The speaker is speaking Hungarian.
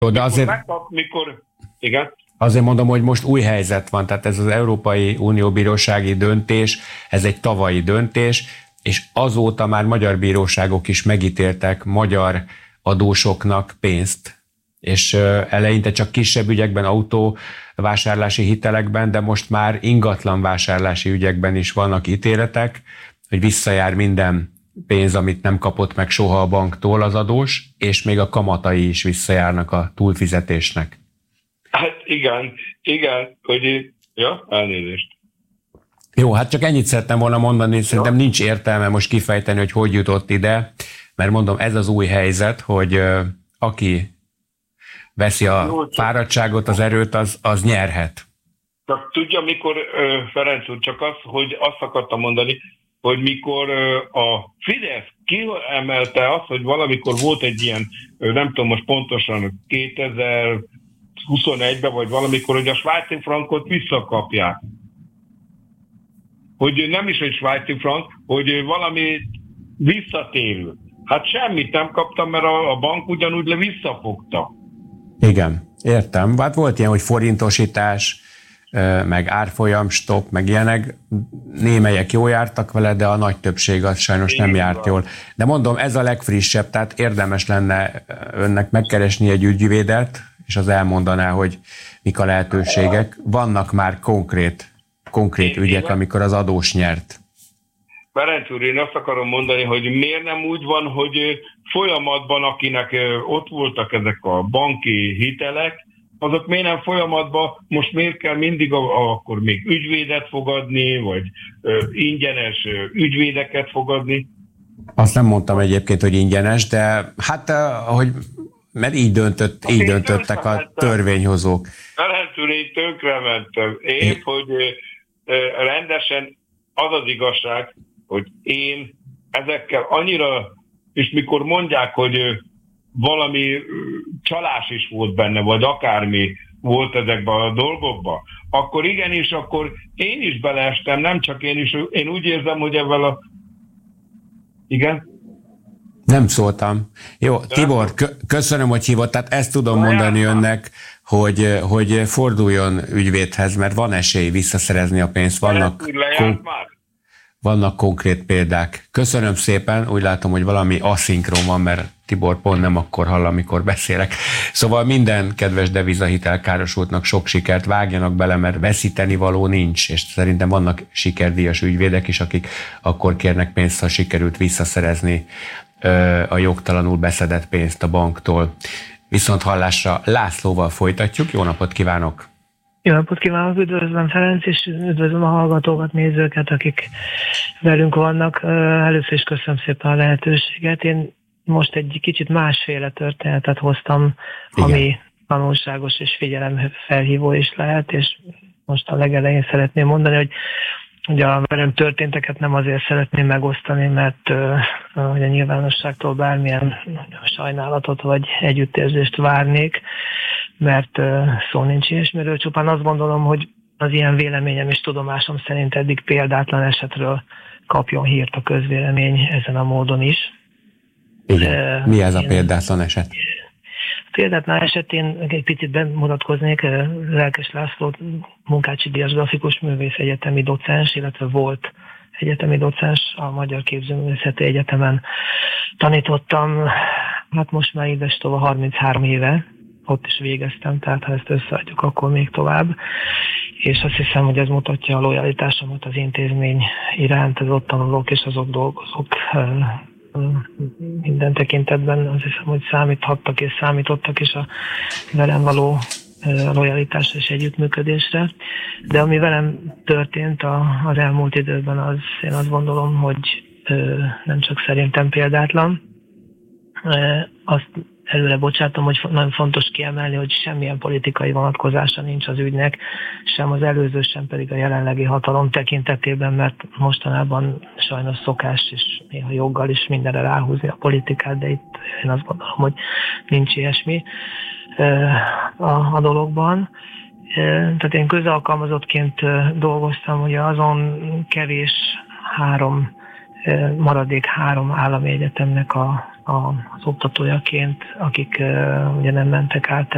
De azért... Igen? Azért mondom, hogy most új helyzet van, tehát ez az Európai Unió bírósági döntés, ez egy tavalyi döntés, és azóta már magyar bíróságok is megítéltek magyar adósoknak pénzt. És eleinte csak kisebb ügyekben, autóvásárlási hitelekben, de most már ingatlan vásárlási ügyekben is vannak ítéletek, hogy visszajár minden pénz, amit nem kapott meg soha a banktól az adós, és még a kamatai is visszajárnak a túlfizetésnek. Hát igen, hogy... Ja, elnézést. Jó, hát csak ennyit szerettem volna mondani, szerintem nincs értelme most kifejteni, hogy jutott ide, mert mondom, ez az új helyzet, hogy aki veszi a fáradtságot, az erőt, az nyerhet. Csak tudja, mikor, Ferenc úr, csak hogy azt akartam mondani, hogy mikor a Fidesz kiemelte azt, hogy valamikor volt egy ilyen, nem tudom most pontosan, 2021-ben vagy valamikor, hogy a svájci frankot visszakapják. Hogy nem is egy svájci frank, hogy valami visszatérül. Hát semmit nem kaptam, mert a bank ugyanúgy visszafogta. Igen, értem. Hát volt ilyen, hogy forintosítás, meg árfolyamstopp, meg ilyenek. Némelyek jól jártak vele, de a nagy többség az sajnos nem járt jól. De mondom, ez a legfrissebb, tehát érdemes lenne önnek megkeresni egy ügyvédet, és az elmondaná, hogy mik a lehetőségek. Vannak már konkrét ügyek, amikor az adós nyert. Ferenc úr, én azt akarom mondani, hogy miért nem úgy van, hogy folyamatban, akinek ott voltak ezek a banki hitelek, azok miért nem folyamatban, most miért kell mindig akkor még ügyvédet fogadni, vagy ingyenes ügyvédeket fogadni? Azt nem mondtam egyébként, hogy ingyenes, de hát, mert így döntöttek a törvényhozók. Ferenc úr, én tönkrementem. Épp, hogy rendesen az az igazság, hogy én ezekkel annyira, és mikor mondják, hogy valami csalás is volt benne, vagy akármi volt ezekben a dolgokban, akkor igenis, akkor én is beleestem, nem csak én is, én úgy érzem, hogy ebben a... Igen? Nem szóltam. Jó, Tibor, köszönöm, hogy hívott, tehát ezt tudom mondani önnek, hogy forduljon ügyvédhez, mert van esély visszaszerezni a pénzt, vannak konkrét példák. Köszönöm szépen, úgy látom, hogy valami aszinkron van, mert Tibor pont nem akkor hall, amikor beszélek. Szóval minden kedves devizahitel károsultnak sok sikert, vágjanak bele, mert veszíteni való nincs, és szerintem vannak sikerdíjas ügyvédek is, akik akkor kérnek pénzt, ha sikerült visszaszerezni a jogtalanul beszedett pénzt a banktól. Viszont hallásra Lászlóval folytatjuk. Jó napot kívánok! Jó napot kívánok, üdvözlöm Ferenc, és üdvözlöm a hallgatókat, nézőket, akik velünk vannak. Először is köszönöm szépen a lehetőséget. Én most egy kicsit másféle történetet hoztam, ami tanulságos és figyelemfelhívó is lehet, és most a legelején szeretném mondani, hogy a velem történteket nem azért szeretném megosztani, mert hogy a nyilvánosságtól bármilyen sajnálatot vagy együttérzést várnék, mert szó nincs ilyesmiről, csupán azt gondolom, hogy az ilyen véleményem és tudomásom szerint eddig példátlan esetről kapjon hírt a közvélemény ezen a módon is. Igen. Mi ez a példátlan eset? Példátlan esetén egy picit bemutatkoznék, Lelkes László Munkácsi Díjas grafikus művész egyetemi docens, illetve volt egyetemi docens, a Magyar Képzőművészeti Egyetemen tanítottam, hát most már idestova 33 éve, ott is végeztem, tehát ha ezt összeadjuk, akkor még tovább. És azt hiszem, hogy ez mutatja a lojalitásomat az intézmény iránt, az ott tanulók és az ott dolgozók minden tekintetben. Azt hiszem, hogy számíthattak és számítottak is a velem való lojalitásra és együttműködésre. De ami velem történt az elmúlt időben, az én azt gondolom, hogy nem csak szerintem példátlan. Azt előre bocsátom, hogy nagyon fontos kiemelni, hogy semmilyen politikai vonatkozása nincs az ügynek, sem az előző, sem pedig a jelenlegi hatalom tekintetében, mert mostanában sajnos szokás, és néha joggal is mindenre ráhúzni a politikát, de itt én azt gondolom, hogy nincs ilyesmi a dologban. Tehát én közalkalmazottként dolgoztam, ugye azon kevés maradék három állami egyetemnek az oktatójaként, akik ugye nem mentek át